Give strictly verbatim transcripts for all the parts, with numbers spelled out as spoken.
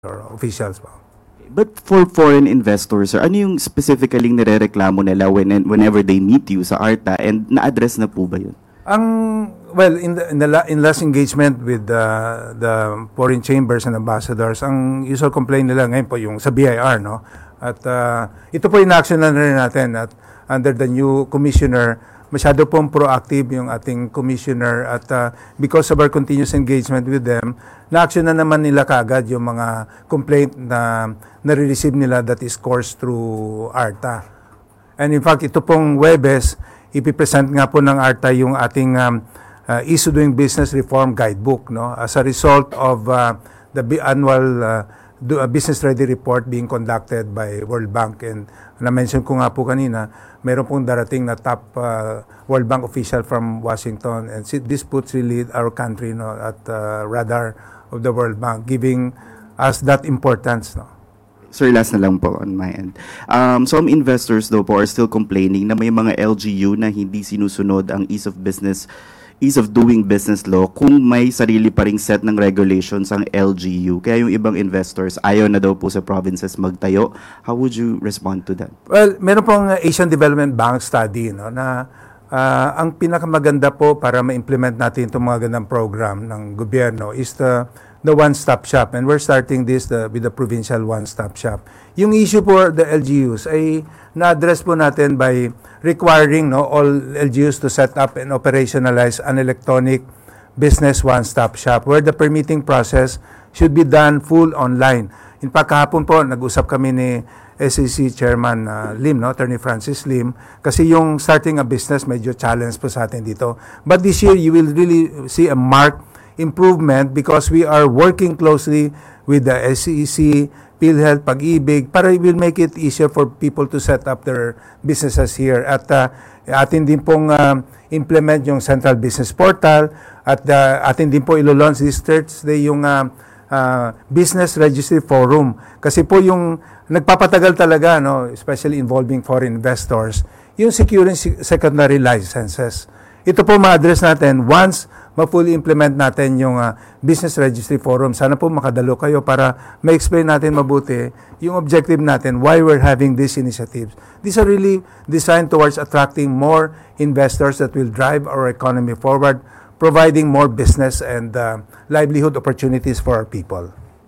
or officials po. But for foreign investors, sir, ano yung specifically nirereklamo nila when, whenever they meet you sa ARTA, and na-address na po ba yun? Ang, well, in the, in the la, in last engagement with the, the foreign chambers and ambassadors, ang usual complaint nila ngayon po yung sa B I R, no? At uh, ito po in-action na rin natin at under the new commissioner, masyado pong proactive yung ating commissioner at uh, because of our continuous engagement with them, na-action na naman nila kaagad yung mga complaint na nare-receive nila that is coursed through ARTA. And in fact, ito pong Webes, ipipresent nga po ng ARTA yung ating um, uh, Ease of Doing Business Reform Guidebook, no? As a result of uh, the annual uh, do, uh, Business Ready Report being conducted by World Bank. And na-mention ko nga po kanina, meron pong darating na top uh, World Bank official from Washington, and this puts really our country, no, at uh, radar of the World Bank, giving us that importance, no. Sir, last na lang po on my end. Um, some investors daw po are still complaining na may mga L G U na hindi sinusunod ang ease of business, ease of doing business law kung may sarili pa ring set ng regulations ang L G U. Kaya yung ibang investors ayaw na daw po sa provinces magtayo. How would you respond to that? Well, meron pong Asian Development Bank study, no, na uh, ang pinakamaganda po para ma-implement natin itong mga gandang program ng gobyerno is the the one-stop shop, and we're starting this the, with the provincial one-stop shop. Yung issue for the L G Us ay na-address po natin by requiring, no, all L G Us to set up and operationalize an electronic business one-stop shop where the permitting process should be done full online. In fact, kahapon po, nag-usap kami ni S E C Chairman uh, Lim, no, Attorney Francis Lim, kasi yung starting a business medyo challenge po sa atin dito. But this year, you will really see a marked improvement because we are working closely with the S E C, PhilHealth, Pag-ibig, para it will make it easier for people to set up their businesses here. At uh, atin din pong uh, implement yung Central Business Portal, at uh, atin din po ilo-launch this Thursday yung uh, uh, Business Registry Forum. Kasi po yung nagpapatagal talaga, no, especially involving foreign investors, yung securing secondary licenses. Ito po ma-address natin once ma-fully implement natin yung uh, Business Registry Forum. Sana po makadalo kayo para ma-explain natin mabuti yung objective natin, why we're having these initiatives. These are really designed towards attracting more investors that will drive our economy forward, providing more business and uh, livelihood opportunities for our people.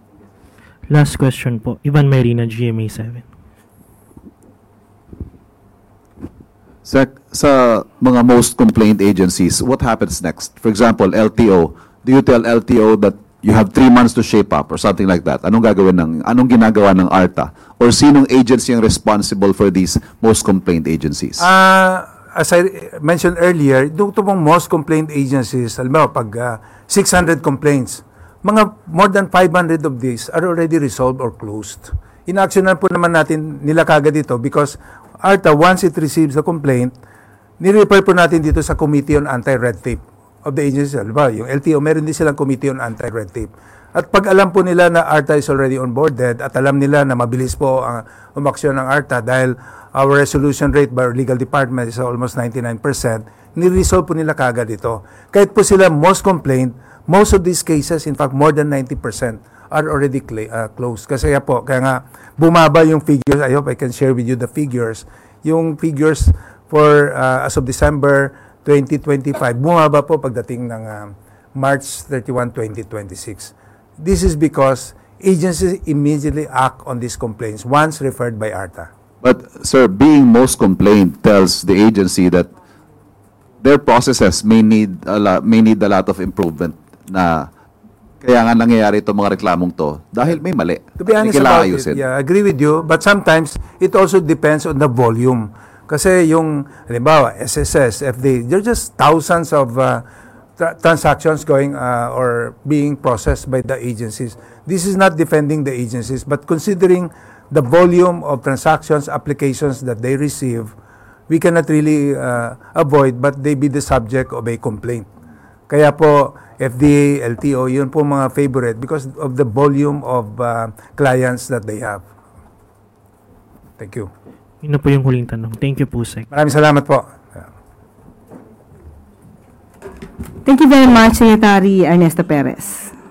Last question po, Ivan Marina, G M A seven. Sa, sa mga most complaint agencies, what happens next? For example, L T O. Do you tell L T O that you have three months to shape up or something like that? Anong gagawin ng, anong ginagawa ng ARTA? Or sinong agency ang responsible for these most complaint agencies? Uh, as I mentioned earlier, doon pong most complaint agencies, alam mo, pag uh, six hundred complaints, mga more than five hundred of these are already resolved or closed. In-actionan po naman natin nila kagad ito because ARTA, once it receives a complaint, ni-refer po natin dito sa Committee on Anti-Red Tape of the agency. Diba? Yung L T O, meron din silang Committee on Anti-Red Tape. At pag alam po nila na ARTA is already onboarded at alam nila na mabilis po ang uh, umaksyon ng ARTA dahil our resolution rate by our legal department is almost ninety-nine percent, ni-resolve po nila kagad ito. Kahit po sila most complaint, most of these cases, in fact, more than ninety percent, are already uh, closed. Kasi po, kaya nga, bumaba yung figures. I hope I can share with you the figures. Yung figures for, uh, as of December twenty twenty-five, bumaba po pagdating ng uh, March thirty-first, twenty twenty-six. This is because agencies immediately act on these complaints once referred by ARTA. But, sir, being most complaint tells the agency that their processes may need a lot, may need a lot of improvement na kaya nga nangyayari itong mga reklamong to dahil may mali. To be honest about it, yeah, I agree with you, but sometimes it also depends on the volume. Kasi yung, halimbawa, S S S, F D A, there are just thousands of uh, tra- transactions going uh, or being processed by the agencies. This is not defending the agencies, but considering the volume of transactions, applications that they receive, we cannot really uh, avoid but they be the subject of a complaint. Kaya po, F D A, L T O, yun po mga favorite because of the volume of uh, clients that they have. Thank you. Yun na po yung huling tanong. Thank you po, Sec. Maraming salamat po. Thank you very much, Secretary Ernesto Perez.